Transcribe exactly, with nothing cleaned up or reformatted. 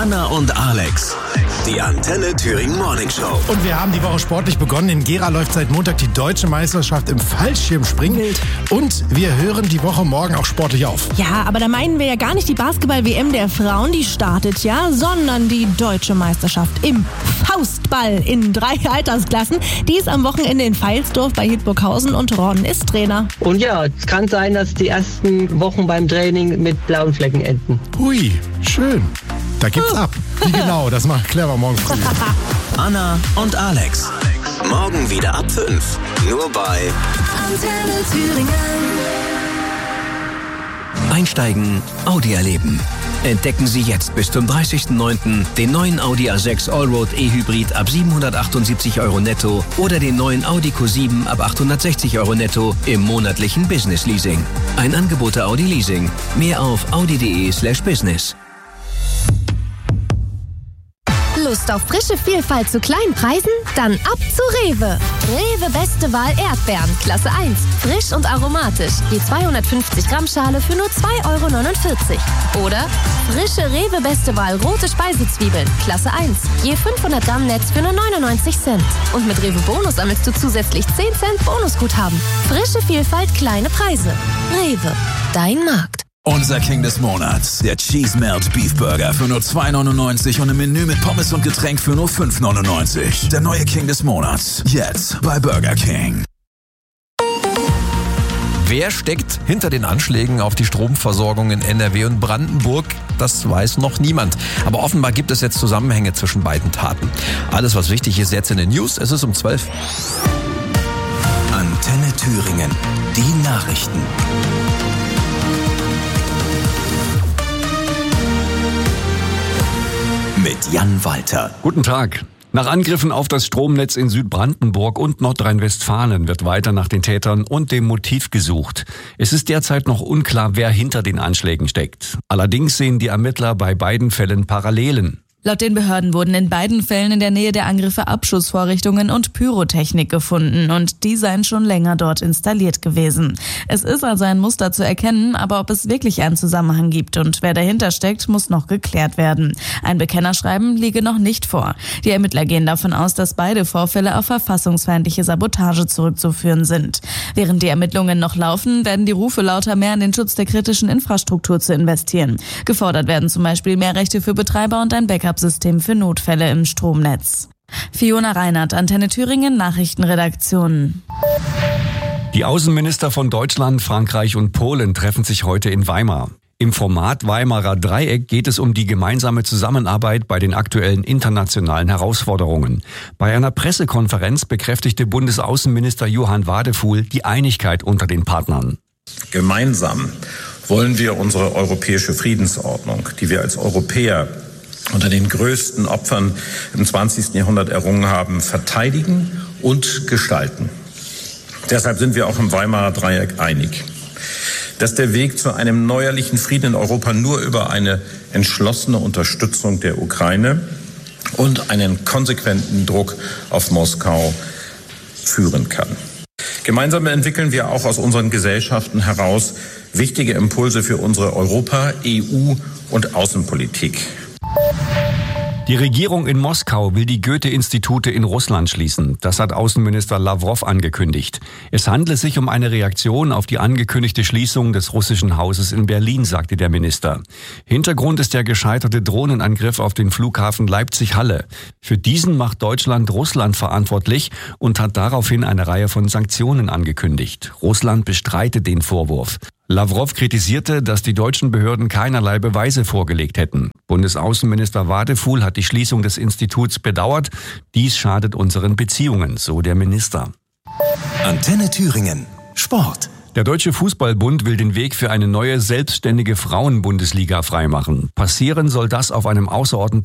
Anna und Alex. Die Antenne Thüringen Morning Show. Und wir haben die Woche sportlich begonnen. In Gera läuft seit Montag die deutsche Meisterschaft im Fallschirmspringen. Wild. Und wir hören die Woche morgen auch sportlich auf. Ja, aber da meinen wir ja gar nicht die Basketball-W M der Frauen, die startet ja, sondern die deutsche Meisterschaft im Faustball in drei Altersklassen. Die ist am Wochenende in Veilsdorf bei Hildburghausen und Ron ist Trainer. Und ja, es kann sein, dass die ersten Wochen beim Training mit blauen Flecken enden. Hui, schön. Da gibt's ab. Wie genau, das macht clever morgen früh. Anna und Alex. Morgen wieder ab fünf. Nur bei Antenne Thüringen. Einsteigen, Audi erleben. Entdecken Sie jetzt bis zum dreißigsten neunten den neuen Audi A sechs Allroad E-Hybrid ab siebenhundertachtundsiebzig Euro netto oder den neuen Audi Q sieben ab achthundertsechzig Euro netto im monatlichen Business Leasing. Ein Angebot der Audi Leasing. Mehr auf audi.de slash business. Lust auf frische Vielfalt zu kleinen Preisen? Dann ab zu Rewe. Rewe Beste Wahl Erdbeeren, Klasse eins. Frisch und aromatisch. Je zweihundertfünfzig Gramm Schale für nur zwei Euro neunundvierzig. Oder frische Rewe Beste Wahl rote Speisezwiebeln, Klasse eins. Je fünfhundert Gramm Netz für nur neunundneunzig Cent. Und mit Rewe Bonus sammelst du zusätzlich zehn Cent Bonusguthaben. Frische Vielfalt, kleine Preise. Rewe, dein Markt. Unser King des Monats, der Cheese Melt Beef Burger für nur zwei neunundneunzig und ein Menü mit Pommes und Getränk für nur fünf neunundneunzig. Der neue King des Monats, jetzt bei Burger King. Wer steckt hinter den Anschlägen auf die Stromversorgung in N R W und Brandenburg? Das weiß noch niemand. Aber offenbar gibt es jetzt Zusammenhänge zwischen beiden Taten. Alles, was wichtig ist, jetzt in den News. Es ist um zwölf. Antenne Thüringen. Die Nachrichten. Mit Jan Walter. Guten Tag. Nach Angriffen auf das Stromnetz in Südbrandenburg und Nordrhein-Westfalen wird weiter nach den Tätern und dem Motiv gesucht. Es ist derzeit noch unklar, wer hinter den Anschlägen steckt. Allerdings sehen die Ermittler bei beiden Fällen Parallelen. Laut den Behörden wurden in beiden Fällen in der Nähe der Angriffe Abschussvorrichtungen und Pyrotechnik gefunden und die seien schon länger dort installiert gewesen. Es ist also ein Muster zu erkennen, aber ob es wirklich einen Zusammenhang gibt und wer dahinter steckt, muss noch geklärt werden. Ein Bekennerschreiben liege noch nicht vor. Die Ermittler gehen davon aus, dass beide Vorfälle auf verfassungsfeindliche Sabotage zurückzuführen sind. Während die Ermittlungen noch laufen, werden die Rufe lauter, mehr in den Schutz der kritischen Infrastruktur zu investieren. Gefordert werden zum Beispiel mehr Rechte für Betreiber und ein Backup System für Notfälle im Stromnetz. Fiona Reinhardt, Antenne Thüringen, Nachrichtenredaktion. Die Außenminister von Deutschland, Frankreich und Polen treffen sich heute in Weimar. Im Format Weimarer Dreieck geht es um die gemeinsame Zusammenarbeit bei den aktuellen internationalen Herausforderungen. Bei einer Pressekonferenz bekräftigte Bundesaußenminister Johann Wadefuhl die Einigkeit unter den Partnern. Gemeinsam wollen wir unsere europäische Friedensordnung, die wir als Europäer unter den größten Opfern im zwanzigsten Jahrhundert errungen haben, verteidigen und gestalten. Deshalb sind wir auch im Weimarer Dreieck einig, dass der Weg zu einem neuerlichen Frieden in Europa nur über eine entschlossene Unterstützung der Ukraine und einen konsequenten Druck auf Moskau führen kann. Gemeinsam entwickeln wir auch aus unseren Gesellschaften heraus wichtige Impulse für unsere Europa-, E U- und Außenpolitik. Die Regierung in Moskau will die Goethe-Institute in Russland schließen. Das hat Außenminister Lawrow angekündigt. Es handle sich um eine Reaktion auf die angekündigte Schließung des russischen Hauses in Berlin, sagte der Minister. Hintergrund ist der gescheiterte Drohnenangriff auf den Flughafen Leipzig-Halle. Für diesen macht Deutschland Russland verantwortlich und hat daraufhin eine Reihe von Sanktionen angekündigt. Russland bestreitet den Vorwurf. Lawrow kritisierte, dass die deutschen Behörden keinerlei Beweise vorgelegt hätten. Bundesaußenminister Wadefuhl hat die Schließung des Instituts bedauert. Dies schadet unseren Beziehungen, so der Minister. Antenne Thüringen. Sport. Der Deutsche Fußballbund will den Weg für eine neue selbstständige Frauenbundesliga freimachen. Passieren soll das auf einem außerordentlichen